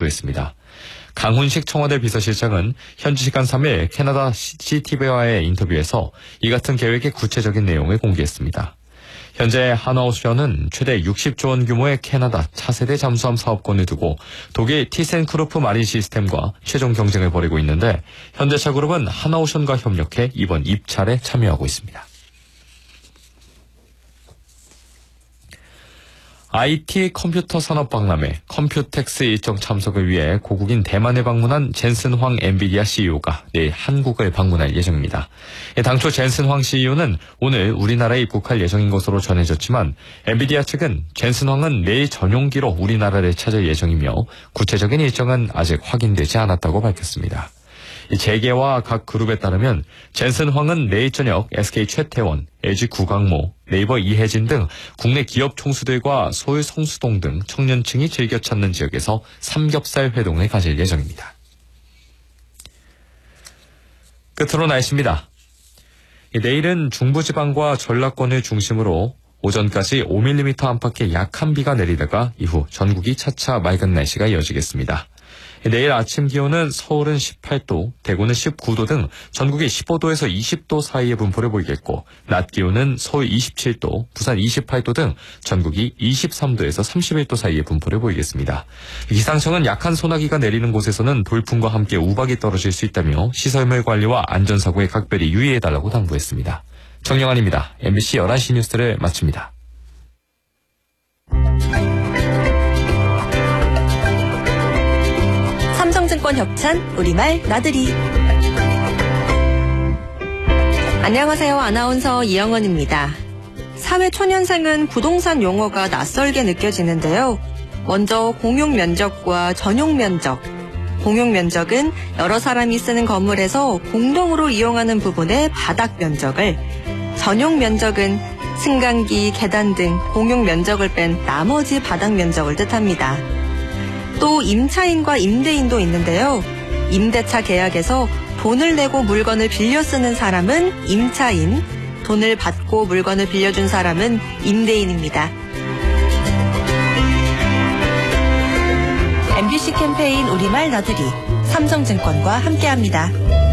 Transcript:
발표했습니다. 강훈식 청와대 비서실장은 현지 시간 3일 캐나다 CTV와의 인터뷰에서 이 같은 계획의 구체적인 내용을 공개했습니다. 현재 하나오션은 최대 60조 원 규모의 캐나다 차세대 잠수함 사업권을 두고 독일 티센크루프 마린 시스템과 최종 경쟁을 벌이고 있는데 현대차그룹은 하나오션과 협력해 이번 입찰에 참여하고 있습니다. IT 컴퓨터 산업 박람회 컴퓨텍스 일정 참석을 위해 고국인 대만에 방문한 젠슨 황 엔비디아 CEO가 내일 한국을 방문할 예정입니다. 당초 젠슨 황 CEO는 오늘 우리나라에 입국할 예정인 것으로 전해졌지만 엔비디아 측은 젠슨 황은 내일 전용기로 우리나라를 찾을 예정이며 구체적인 일정은 아직 확인되지 않았다고 밝혔습니다. 재계와 각 그룹에 따르면 젠슨 황은 내일 저녁 SK 최태원, LG 구강모, 네이버 이혜진 등 국내 기업 총수들과 서울 성수동 등 청년층이 즐겨 찾는 지역에서 삼겹살 회동을 가질 예정입니다. 끝으로 날씨입니다. 내일은 중부지방과 전라권을 중심으로 오전까지 5mm 안팎의 약한 비가 내리다가 이후 전국이 차차 맑은 날씨가 이어지겠습니다. 내일 아침 기온은 서울은 18도, 대구는 19도 등 전국이 15도에서 20도 사이의 분포를 보이겠고 낮 기온은 서울 27도, 부산 28도 등 전국이 23도에서 31도 사이의 분포를 보이겠습니다. 기상청은 약한 소나기가 내리는 곳에서는 돌풍과 함께 우박이 떨어질 수 있다며 시설물 관리와 안전사고에 각별히 유의해달라고 당부했습니다. 정영환입니다. MBC 11시 뉴스를 마칩니다. 삼성증권 협찬 우리말 나들이. 안녕하세요. 아나운서 이영은입니다. 사회초년생은 부동산 용어가 낯설게 느껴지는데요. 먼저 공용면적과 전용면적. 공용면적은 여러 사람이 쓰는 건물에서 공동으로 이용하는 부분의 바닥 면적을, 전용면적은 승강기, 계단 등 공용면적을 뺀 나머지 바닥 면적을 뜻합니다. 또 임차인과 임대인도 있는데요. 임대차 계약에서 돈을 내고 물건을 빌려 쓰는 사람은 임차인, 돈을 받고 물건을 빌려준 사람은 임대인입니다. MBC 캠페인 우리말 나들이 삼성증권과 함께합니다.